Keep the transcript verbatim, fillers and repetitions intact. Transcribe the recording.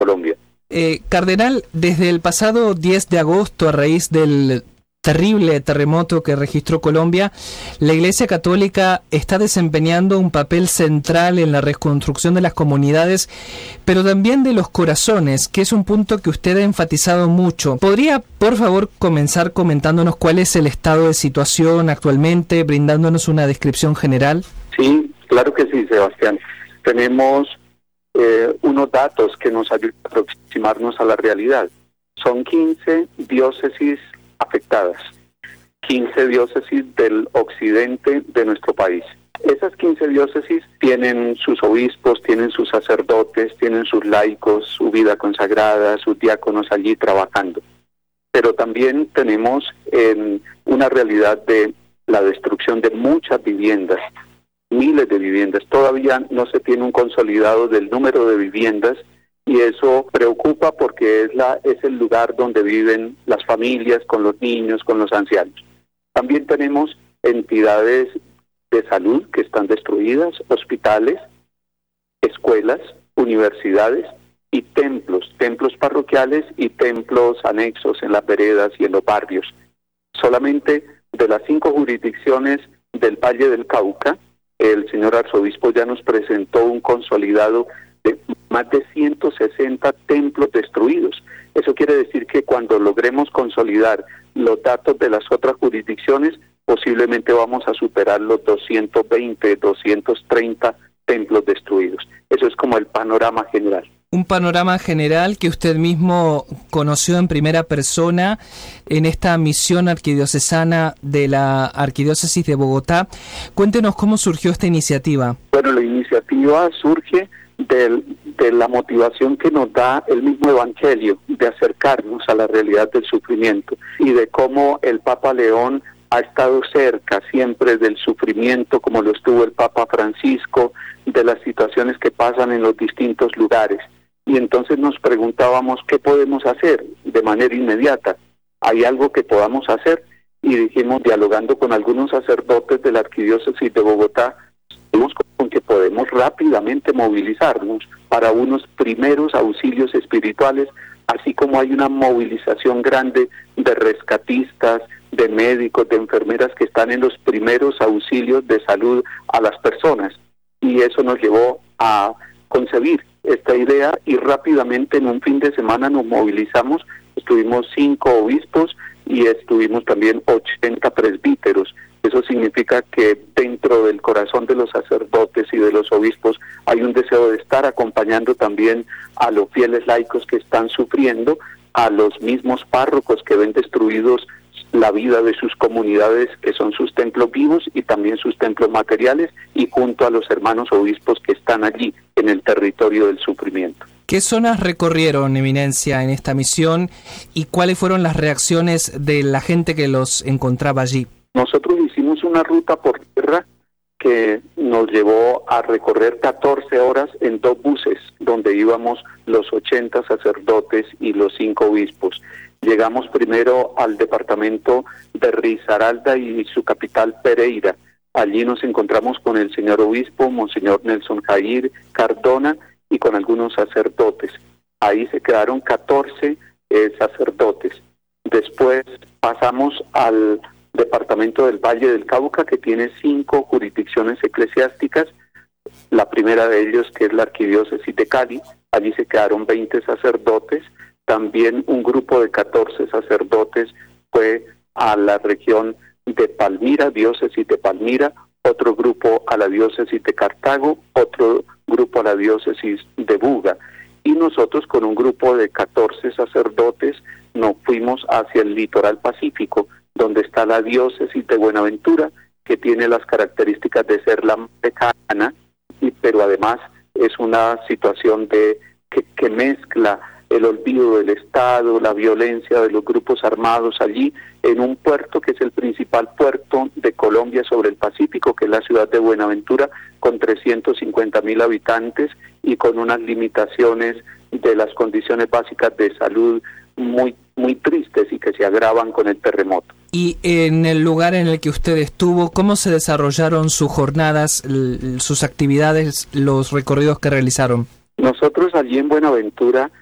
Colombia. Eh, Cardenal, desde el pasado diez de agosto, a raíz del terrible terremoto que registró Colombia, la Iglesia Católica está desempeñando un papel central en la reconstrucción de las comunidades, pero también de los corazones, que es un punto que usted ha enfatizado mucho. ¿Podría, por favor, comenzar comentándonos cuál es el estado de situación actualmente, brindándonos una descripción general? Sí, claro que sí, Sebastián. Tenemos eh, unos datos que nos ayudan a aproximarnos a la realidad. Son quince diócesis afectadas, quince diócesis del occidente de nuestro país. Esas quince diócesis tienen sus obispos, tienen sus sacerdotes, tienen sus laicos, su vida consagrada, sus diáconos allí trabajando. Pero también tenemos eh, una realidad de la destrucción de muchas viviendas, miles de viviendas. Todavía no se tiene un consolidado del número de viviendas, y eso preocupa porque es la es el lugar donde viven las familias, con los niños, con los ancianos. También tenemos entidades de salud que están destruidas, hospitales, escuelas, universidades y templos, templos parroquiales y templos anexos en las veredas y en los barrios. Solamente de las cinco jurisdicciones del Valle del Cauca, el señor arzobispo ya nos presentó un consolidado de más de ciento sesenta templos destruidos. Eso quiere decir que cuando logremos consolidar los datos de las otras jurisdicciones, posiblemente vamos a superar los doscientos veinte, doscientos treinta templos destruidos. Eso es como el panorama general. Un panorama general que usted mismo conoció en primera persona en esta misión arquidiocesana de la Arquidiócesis de Bogotá. Cuéntenos cómo surgió esta iniciativa. Bueno, la iniciativa surge de, de la motivación que nos da el mismo Evangelio de acercarnos a la realidad del sufrimiento y de cómo el Papa León ha estado cerca siempre del sufrimiento, como lo estuvo el Papa Francisco, de las situaciones que pasan en los distintos lugares. Y entonces nos preguntábamos qué podemos hacer de manera inmediata. ¿Hay algo que podamos hacer? Y dijimos, dialogando con algunos sacerdotes de la Arquidiócesis de Bogotá, vimos con que podemos rápidamente movilizarnos para unos primeros auxilios espirituales, así como hay una movilización grande de rescatistas, de médicos, de enfermeras que están en los primeros auxilios de salud a las personas. Y eso nos llevó a concebir esta idea y rápidamente en un fin de semana nos movilizamos. Estuvimos cinco obispos y estuvimos también ochenta presbíteros. Eso significa que dentro del corazón de los sacerdotes y de los obispos hay un deseo de estar acompañando también a los fieles laicos que están sufriendo, a los mismos párrocos que ven destruidos la vida de sus comunidades, que son sus templos vivos y también sus templos materiales, y junto a los hermanos obispos que están allí en el territorio del sufrimiento. ¿Qué zonas recorrieron, Eminencia, en esta misión y cuáles fueron las reacciones de la gente que los encontraba allí? Nosotros hicimos una ruta por tierra que nos llevó a recorrer catorce horas en dos buses, donde íbamos los ochenta sacerdotes y los cinco obispos. Llegamos primero al departamento de Risaralda y su capital Pereira. Allí nos encontramos con el señor obispo, Monseñor Nelson Jair Cardona, y con algunos sacerdotes. Ahí se quedaron catorce eh, sacerdotes. Después pasamos al departamento del Valle del Cauca, que tiene cinco jurisdicciones eclesiásticas. La primera de ellos, que es la Arquidiócesis de Cali, allí se quedaron veinte sacerdotes. También un grupo de catorce sacerdotes fue a la región de Palmira, diócesis de Palmira, otro grupo a la diócesis de Cartago, otro grupo a la diócesis de Buga. Y nosotros con un grupo de catorce sacerdotes nos fuimos hacia el litoral pacífico, donde está la diócesis de Buenaventura, que tiene las características de ser la más cercana, y pero además es una situación de que, que mezcla el olvido del Estado, la violencia de los grupos armados allí, en un puerto que es el principal puerto de Colombia sobre el Pacífico, que es la ciudad de Buenaventura, con trescientos cincuenta mil habitantes y con unas limitaciones de las condiciones básicas de salud muy, muy tristes y que se agravan con el terremoto. Y en el lugar en el que usted estuvo, ¿cómo se desarrollaron sus jornadas, sus actividades, los recorridos que realizaron? Nosotros allí en Buenaventura